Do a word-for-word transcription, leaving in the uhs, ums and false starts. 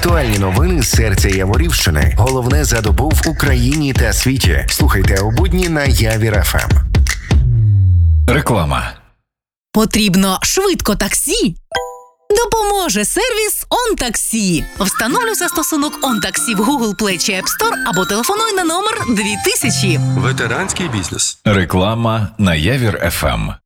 Актуальні новини з серця Яворівщини. Головне за добу в Україні та світі. Слухайте о будні на Явір еф ем. Реклама. Потрібно швидко таксі? Допоможе сервіс OnTaxi. Встановлюй застосунок OnTaxi в Google Play чи App Store або телефонуй на номер дві тисячі. Ветеранський бізнес. Реклама на Явір еф ем.